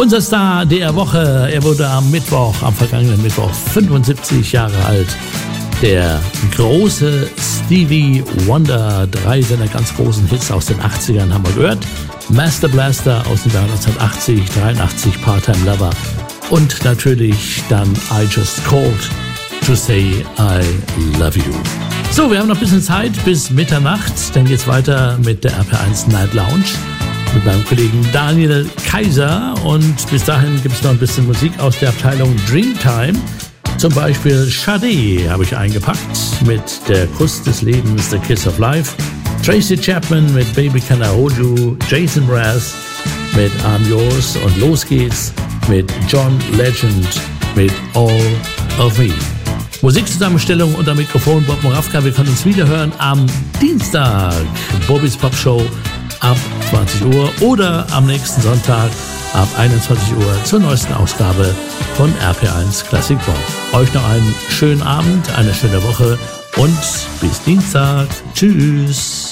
Unser Star der Woche, er wurde am vergangenen Mittwoch 75 Jahre alt. Der große Stevie Wonder, 3 seiner ganz großen Hits aus den 80ern haben wir gehört. Master Blaster aus dem Jahr 1980, 83 Part-Time Lover und natürlich dann I Just Called to Say I Love You. So, wir haben noch ein bisschen Zeit bis Mitternacht, dann geht's weiter mit der RPR1 Night Lounge mit meinem Kollegen Daniel Kaiser und bis dahin gibt es noch ein bisschen Musik aus der Abteilung Dreamtime. Zum Beispiel Sade habe ich eingepackt mit Der Kuss des Lebens, The Kiss of Life. Tracy Chapman mit Baby Can I Hold You. Jason Mraz mit I'm Yours. Und los geht's mit John Legend mit All of Me. Musikzusammenstellung unter Mikrofon Bob Moravka. Wir können uns wiederhören am Dienstag. Bobby's Pop Show ab 20 Uhr oder am nächsten Sonntag ab 21 Uhr zur neuesten Ausgabe von RPR1 Classic Rock. Euch noch einen schönen Abend, eine schöne Woche und bis Dienstag. Tschüss.